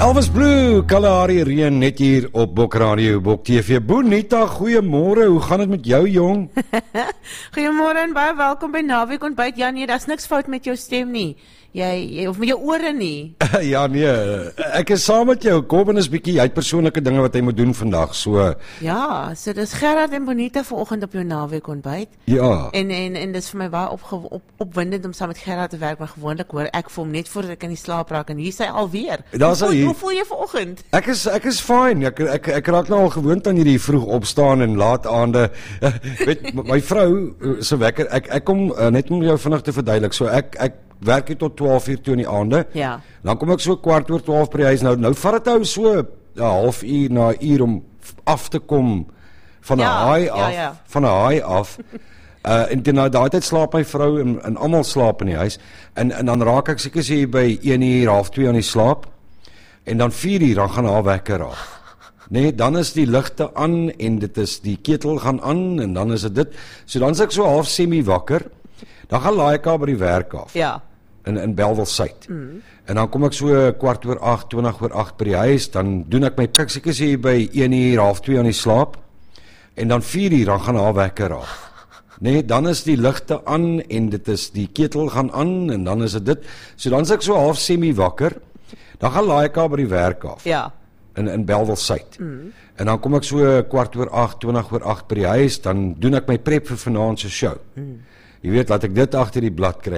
Elvis Blue, Kalahari Reën net hier op Bok Radio, Bok TV. Bonita, goeiemôre. Hoe gaan dit met jou, jong? Goeiemôre en baie welkom by Naweek Ontbyt. Ja nee, daar's niks fout met jou stem nie. Jy of met jou ore nie. Ja nee, ek is saam met jou. Corbin is bietjie, hy het persoonlike dinge wat hy moet doen vandag. So Ja, so dis Gerard en Bonita vanoggend op jou Naweek Ontbyt. ja. En dis vir my baie opwindend om saam met Gerard te werk, maar gewoonlik hoor ek vir hom net voordat ek in die slaap raak en hier is hy alweer. Daar's hy. Hoe voel jy vanoggend? Ek is fyn. Ek raak nou al gewoond aan hierdie vroeg opstaan en laat aande. Weet my vrou se wekker. Ek kom net om jou vinnig te verduidelik. So ek werk hier tot 12:00 toe in die aande. Ja. Dan kom ek so 11:15 by die huis. Nou vat dit nou so 'n halfuur na 'n uur om af te kom van 'n haai af, ja. van 'n haai af. En dan daai tyd slaap my vrou en almal slaap in die huis. En dan raak ek seker sê by 1:00, 1:30 aan die slaap. En dan 4:00 dan gaan haar wekker af. Nee, dan is die ligte aan en dit is die ketel gaan aan en dan is dit. So dan's ek so half semi wakker. Dan gaan laai ek haar by die werk af. Ja. In Bellville Suid. En dan kom ek so 7:15, 20:08 by die huis, dan doen ek my kyk seker sê by 1:00, 1:30 aan die slaap. En dan 4:00 dan gaan haar wekker af. Nee, dan is die ligte aan en dit is die ketel gaan aan en dan is dit. So dan's ek so half semi wakker. Dan gaan laai ek haar by die werk af. Ja. In Bellville Suid. En dan kom ek so 7:15, 20:08 by die huis, dan doen ek my prep vir vanaand se show. Jy weet, laat ek dit agter die blad kry.